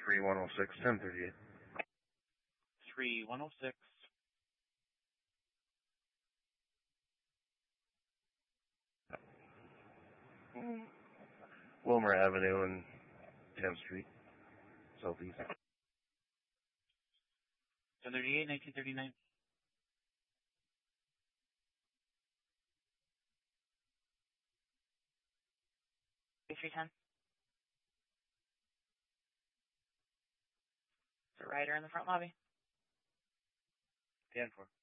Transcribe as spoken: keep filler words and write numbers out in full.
three one oh six, ten thirty-eight. three one oh six. Wilmer Avenue and tenth Street, Southeast. ten thirty-eight, nineteen thirty-nine. three ten. Is a rider in the front lobby? ten four.